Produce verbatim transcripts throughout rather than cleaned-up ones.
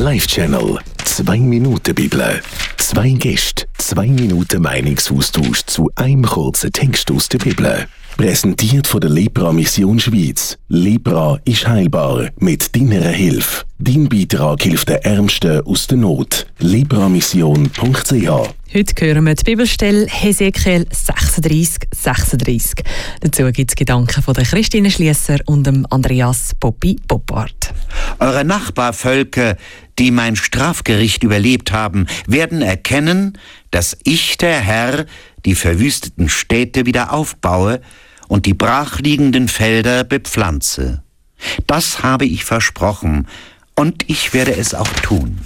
Live-Channel. Zwei Minuten Bibel. Zwei Gäste, zwei Minuten Meinungsaustausch zu einem kurzen Text aus der Bibel. Präsentiert von der Lepra Mission Schweiz. Lepra ist heilbar mit deiner Hilfe. Dein Beitrag hilft den Ärmsten aus der Not. lepramission punkt c h. Heute hören wir die Bibelstelle Hesekiel sechsunddreissig, sechsunddreissig. Dazu gibt es Gedanken von der Christine Schliesser und dem Andreas Poppi Poppart. Eure Nachbarvölker, die mein Strafgericht überlebt haben, werden erkennen, dass ich, der Herr, die verwüsteten Städte wieder aufbaue und die brachliegenden Felder bepflanze. Das habe ich versprochen, und ich werde es auch tun.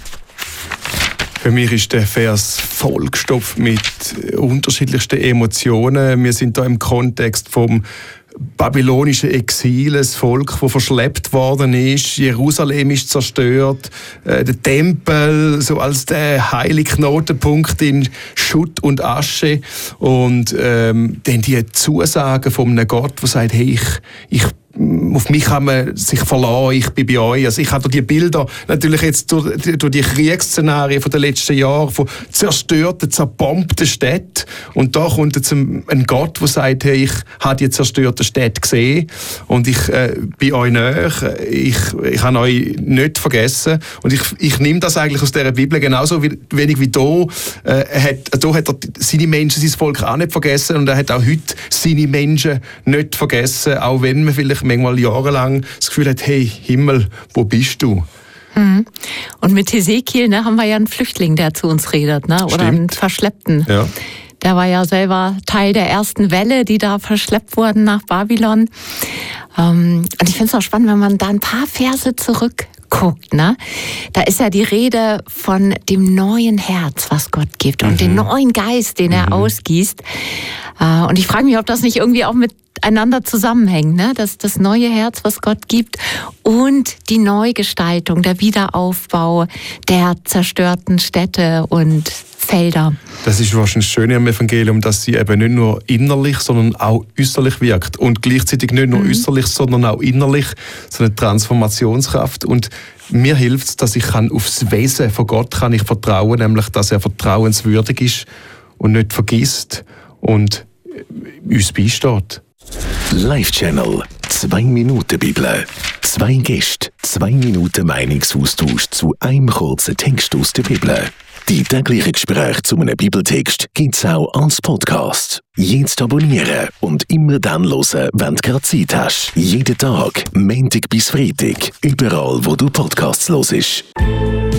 Für mich ist der Vers vollgestopft mit unterschiedlichsten Emotionen. Wir sind da im Kontext vom babylonischen Exil, ein Volk, das verschleppt worden ist. Jerusalem ist zerstört. Äh, der Tempel so als der heilige Knotenpunkt in Schutt und Asche. Und ähm, dann die Zusagen von einem Gott, der sagt, hey, ich, ich auf mich kann man sich verlassen, ich bin bei euch. Also ich habe die Bilder natürlich jetzt durch, durch die Kriegsszenarien von den letzten Jahren von zerstörten, zerbombten Städten. Und da kommt jetzt ein, ein Gott, der sagt, hey, ich habe die zerstörten Städte gesehen und ich äh, bin euch nahe, ich, ich habe euch nicht vergessen. Und ich, ich nehme das eigentlich aus dieser Bibel genauso wenig wie da. Äh, hat, da hat er seine Menschen, sein Volk auch nicht vergessen, und er hat auch heute seine Menschen nicht vergessen, auch wenn man vielleicht manchmal jahrelang das Gefühl hat, hey, Himmel, wo bist du? Hm. Und mit Hesekiel, ne, haben wir ja einen Flüchtling, der zu uns redet, ne? Oder Stimmt. einen Verschleppten. Ja. Der war ja selber Teil der ersten Welle, die da verschleppt wurden nach Babylon. Ähm, und ich finde es auch spannend, wenn man da ein paar Verse zurückguckt, ne? Da ist ja die Rede von dem neuen Herz, was Gott gibt, und mhm. den neuen Geist, den er mhm. ausgießt. Äh, und ich frage mich, ob das nicht irgendwie auch mit einander zusammenhängen, ne? Das, das neue Herz, was Gott gibt, und die Neugestaltung, der Wiederaufbau der zerstörten Städte und Felder. Das ist wahrscheinlich das Schöne am Evangelium, dass sie eben nicht nur innerlich, sondern auch äußerlich wirkt. Und gleichzeitig nicht nur mhm. äußerlich, sondern auch innerlich. So eine Transformationskraft. Und mir hilft es, dass ich kann aufs Wesen von Gott kann ich vertrauen, nämlich, dass er vertrauenswürdig ist und nicht vergisst und uns beisteht. Live-Channel. Zwei Minuten Bibel. Zwei Gäste, zwei Minuten Meinungsaustausch zu einem kurzen Text aus der Bibel. Die täglichen Gespräche zu einem Bibeltext gibt es auch als Podcast. Jetzt abonnieren und immer dann hören, wenn du gerade Zeit hast. Jeden Tag, Montag bis Freitag, überall, wo du Podcasts hörst.